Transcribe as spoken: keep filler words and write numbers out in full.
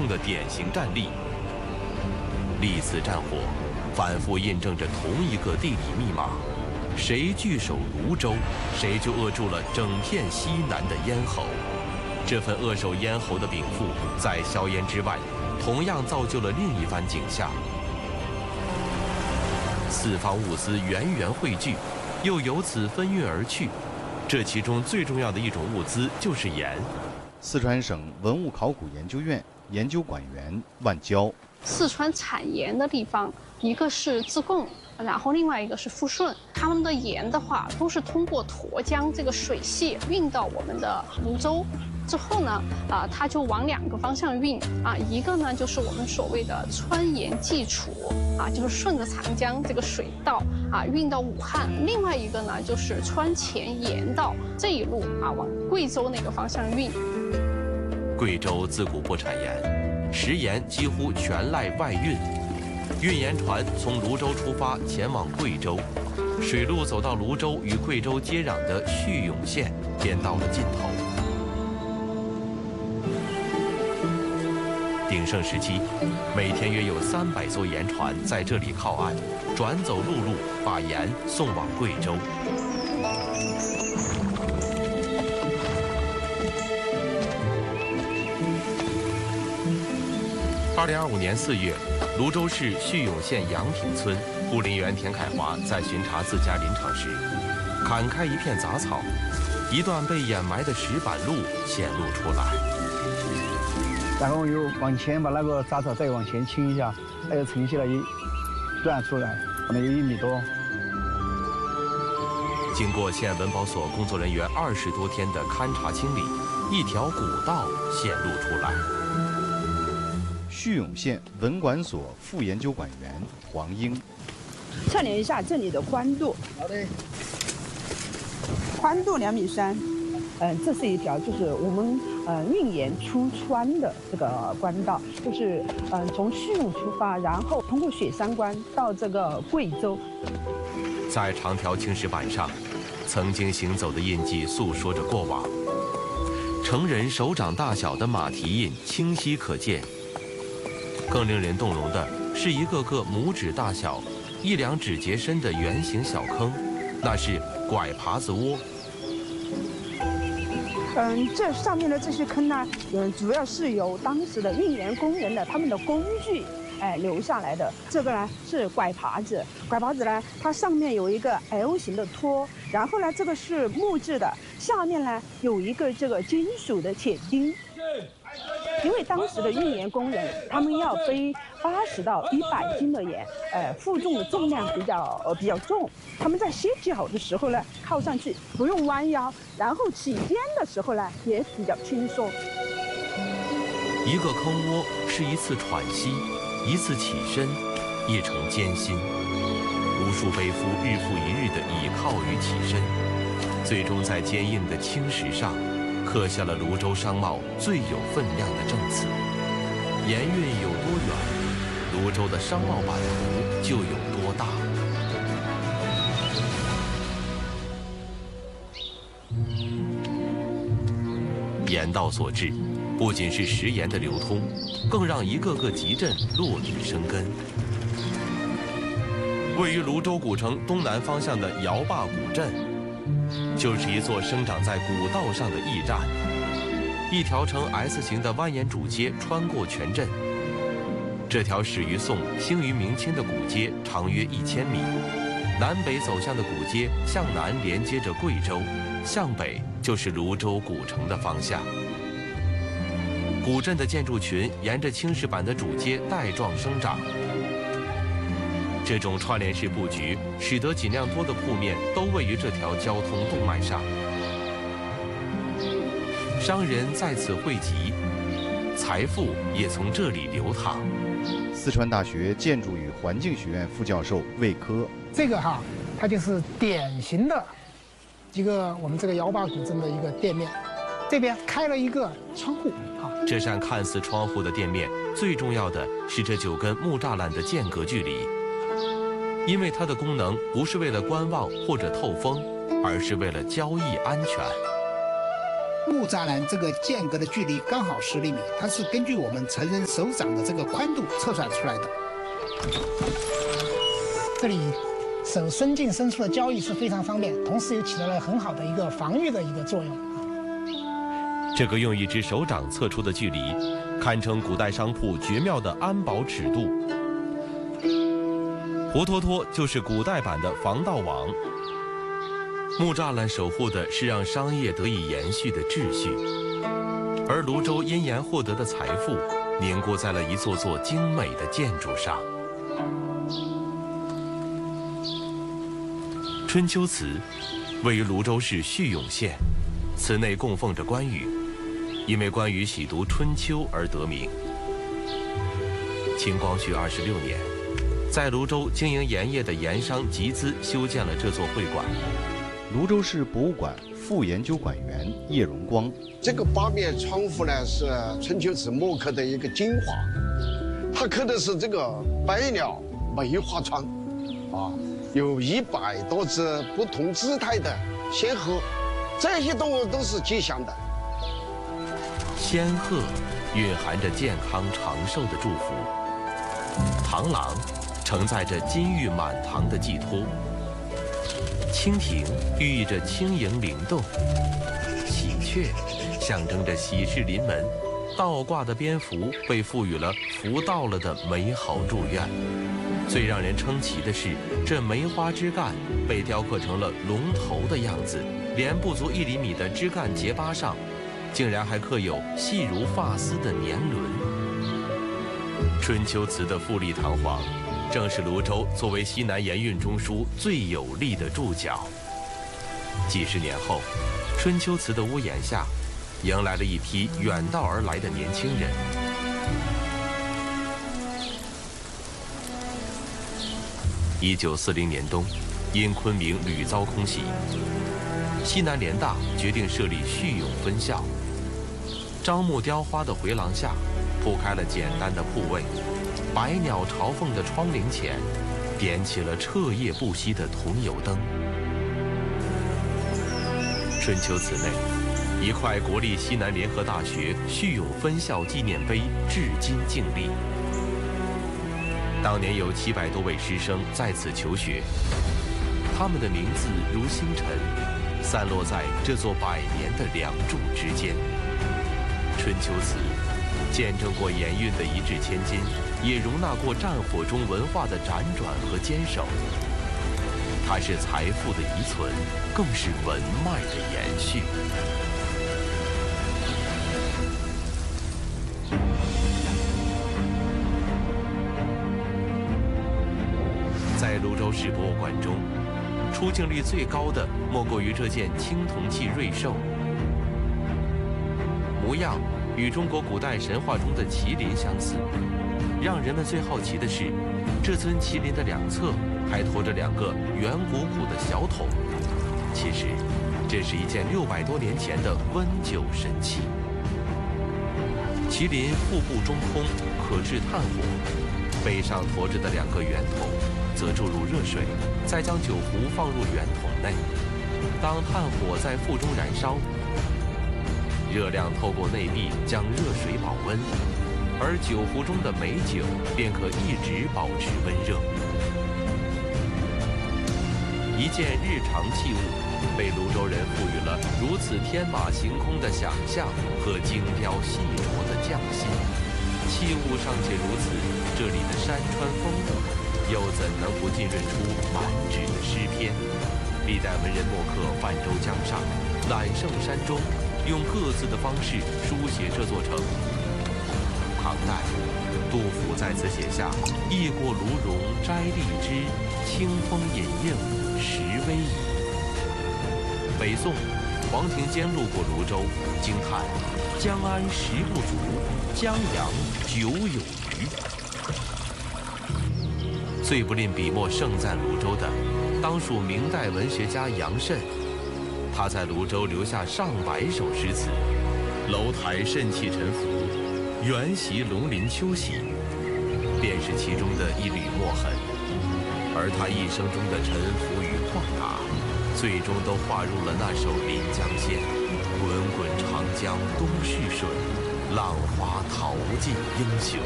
中的典型战例。历次战火，反复印证着同一个地理密码：谁据守泸州，谁就扼住了整片西南的咽喉。这份扼守咽喉的禀赋，在硝烟之外，同样造就了另一番景象。四方物资源源汇聚，又由此分运而去。这其中最重要的一种物资就是盐。 四川省文物考古研究院研究馆员万娇。 四川产盐的地方，一个是自贡，然后另外一个是富顺。他们的盐的话，都是通过沱江这个水系运到我们的泸州。之后呢，啊、呃，它就往两个方向运啊，一个呢就是我们所谓的川盐济楚啊，就是顺着长江这个水道啊运到武汉；另外一个呢就是川黔盐道这一路啊往贵州那个方向运。 贵州自古不产盐，食盐几乎全赖外运。运盐船从泸州出发前往贵州，水路走到泸州与贵州接壤的叙永县，便到了尽头。鼎盛时期，每天约有三百艘盐船在这里靠岸，转走陆路，把盐送往贵州。二零二五年四月，泸州市叙永县杨坪村护林员田凯华在巡查自家林场时，砍开一片杂草，一段被掩埋的石板路显露出来。 然后又往前把那个杂草再往前倾一下，它又呈现了一段出来，可能有一米多。 经过县文保所工作人员二十多天的勘察清理，一条古道显露出来。 叙永县文管所副研究馆员黄英， 测量一下这里的宽度。好的。宽度两米三。嗯，这是一条就是我们呃运盐出川的这个官道，就是嗯、呃、从叙永出发，然后通过雪山关到这个贵州。 在长条青石板上，曾经行走的印记诉说着过往。成人手掌大小的马蹄印清晰可见。更令人动容的是一个个拇指大小、一两指节深的圆形小坑，那是拐耙子窝。 嗯，这上面的这些坑呢，嗯，主要是由当时的运盐工人的他们的工具，哎，留下来的。这个呢是拐耙子，拐耙子呢，它上面有一个 L 型的托，然后呢，这个是木质的，下面呢有一个这个金属的铁钉。因为当时的运盐工人，他们要背八十到一百斤的盐，呃，负重的重量比较呃比较重。他们在歇脚的时候呢，靠上去不用弯腰，然后起颠的时候呢，也比较轻松。 一个坑窝是一次喘息，一次起身，一程艰辛。无数背夫日复一日地倚靠与起身，最终在坚硬的青石上刻下了泸州商贸最有分量的证词。盐运有多远，泸州的商贸版图就有多大。盐道所致，不仅是食盐的流通，更让一个个集镇落地生根。位于泸州古城东南方向的姚坝古镇，就是一座生长在古道上的驿站。一条呈 S 型的蜿蜒主街穿过全镇。这条始于宋、兴于明清的古街长约一千米，南北走向的古街向南连接着贵州，向北就是泸州古城的方向。古镇的建筑群沿着青石板的主街带状生长。这种串联式布局，使得尽量多的铺面都位于这条交通动脉上。商人在此汇集，财富也从这里流淌。 四川大学建筑与环境学院副教授魏科， 这个哈，它就是典型的一个我们这个姚坝古镇的一个店面，这边开了一个窗户啊。 这扇看似窗户的店面，最重要的是这九根木栅栏的间隔距离。因为它的功能不是为了观望或者透风，而是为了交易安全。 木栅栏这个间隔的距离刚好十厘米，它是根据我们成人手掌的这个宽度测算出来的。这里手伸进伸出的交易是非常方便，同时又起到了很好的一个防御的一个作用。 这个用一只手掌测出的距离，堪称古代商铺绝妙的安保尺度。活脱脱就是古代版的防盗网。木栅栏守护的是让商业得以延续的秩序，而泸州因盐获得的财富，凝固在了一座座精美的建筑上。春秋祠位于泸州市叙永县，祠内供奉着关羽，因为关羽喜读《春秋》而得名。清光绪二十六年，在泸州经营盐业的盐商集资修建了这座会馆。 泸州市博物馆副研究馆员叶荣光， 这个八面窗户呢是春秋瓷木刻的一个精华，它刻的是这个百鸟梅花窗，啊，有一百多只不同姿态的仙鹤，这些动物都是吉祥的。 仙鹤蕴含着健康长寿的祝福，螳螂承载着金玉满堂的寄托。蜻蜓寓意着轻盈灵动，喜鹊象征着喜事临门，倒挂的蝙蝠被赋予了福到了的美好祝愿。最让人称奇的是，这梅花枝干被雕刻成了龙头的样子，连不足一厘米的枝干结疤上，竟然还刻有细如发丝的年轮。春秋瓷的富丽堂皇，正是泸州作为西南盐运中枢最有力的注脚。几十年后，春秋瓷的屋檐下，迎来了一批远道而来的年轻人。一九四零年冬，因昆明屡遭空袭，西南联大决定设立叙永分校。樟木雕花的回廊下，铺开了简单的铺位。百鸟朝凤的窗棂前，点起了彻夜不息的桐油灯。春秋祠内，一块国立西南联合大学叙永分校纪念碑至今静立。当年有七百多位师生在此求学，他们的名字如星辰，散落在这座百年的梁柱之间。春秋祠见证过盐运的一掷千金，也容纳过战火中文化的辗转和坚守。它是财富的遗存，更是文脉的延续。在泸州市博物馆中，出镜率最高的莫过于这件青铜器瑞兽，模样与中国古代神话中的麒麟相似。让人们最好奇的是，这尊麒麟的两侧还驮着两个圆鼓鼓的小桶。其实，这是一件六百多年前的温酒神器。麒麟腹部中空，可制炭火，背上驮着的两个圆筒则注入热水，再将酒壶放入圆筒内。当炭火在腹中燃烧，热量透过内壁将热水保温，而酒壶中的美酒便可一直保持温热。一件日常器物，被泸州人赋予了如此天马行空的想象和精雕细琢的匠心。器物尚且如此，这里的山川风物，又怎能不浸润出满纸的诗篇？历代文人墨客泛舟江上，揽胜山中，用各自的方式书写这座城。唐代，杜甫在此写下“驿过卢荣摘荔枝，清风引映时微移”。北宋，黄庭坚路过泸州，惊叹“江安食不足，江洋酒有余”。最不吝笔墨盛赞泸州的，当属明代文学家杨慎。他在泸州留下上百首诗词，楼台肾气沉浮，缘席龙鳞秋喜，便是其中的一缕墨痕。而他一生中的沉浮与旷达，最终都化入了那首《临江仙》。 滚滚长江东逝水，浪花淘尽英雄。